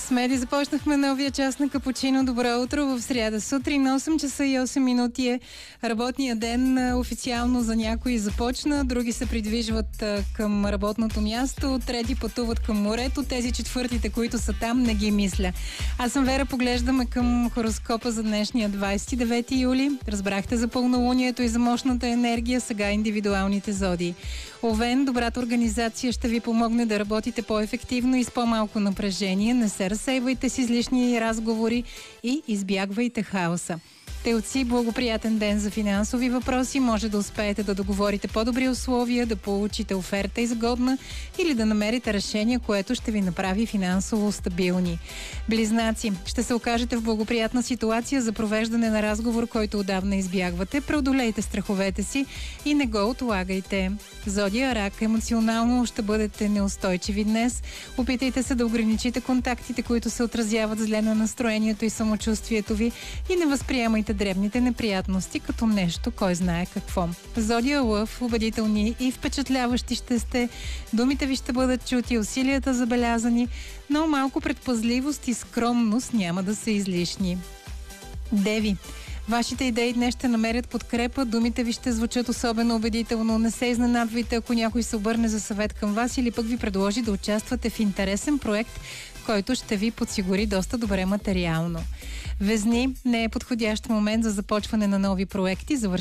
С Меди започнахме новия час на Капучино. Добро утро в сряда сутрин. 8 часа и 8 минути е работния ден. Официално за някои започна, други се придвижват към работното място, трети пътуват към морето. Тези четвъртите, които са там, не ги мисля. Аз съм Вера, поглеждаме към хороскопа за днешния 29 юли. Разбрахте за пълнолунието и за мощната енергия, сега индивидуалните зодии. Овен, добрата организация ще ви помогне да работите по-ефективно и с по-малко напрежение. Не се разсейвайте с излишни разговори и избягвайте хаоса. Телци, благоприятен ден за финансови въпроси. Може да успеете да договорите по-добри условия, да получите оферта изгодна или да намерите решение, което ще ви направи финансово стабилни. Близнаци, ще се окажете в благоприятна ситуация за провеждане на разговор, който отдавна избягвате. Преодолейте страховете си и не го отлагайте. Зодия Рак, емоционално ще бъдете неустойчиви днес. Опитайте се да ограничите контактите, които се отразяват зле на настроението и самочувствието ви, и не възприемайте дребните неприятности като нещо, кой знае какво. Зодия Лъв, убедителни и впечатляващи ще сте. Думите ви ще бъдат чути, усилията забелязани, но малко предпазливост и скромност няма да са излишни. Деви, вашите идеи днес ще намерят подкрепа, думите ви ще звучат особено убедително. Не се изненадвайте, ако някой се обърне за съвет към вас или пък ви предложи да участвате в интересен проект, който ще ви подсигури доста добре материално. Везни, не е подходящ момент за започване на нови проекти.